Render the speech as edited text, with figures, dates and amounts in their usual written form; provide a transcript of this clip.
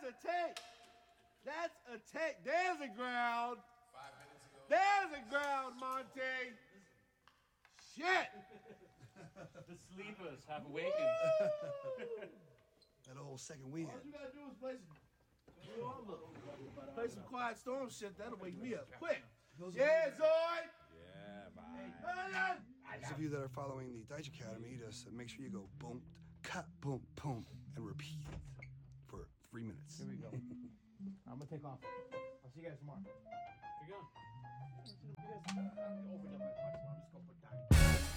That's a take. That's a take. There's a ground. 5 minutes ago. There's a ground, Monte. Shit. The sleepers have awakened. That old second All wind. you gotta do is play some Quiet Storm shit. That'll wake me up quick. Yeah, Zoid. Yeah, bye. Those of you that are following the Dice Academy, just make sure you go boom, cut, boom, boom, and repeat for 3 minutes. Here we go. I'm gonna take off. I'll see you guys tomorrow. Where you going? You guys overdone my parts, so I'm just gonna put time.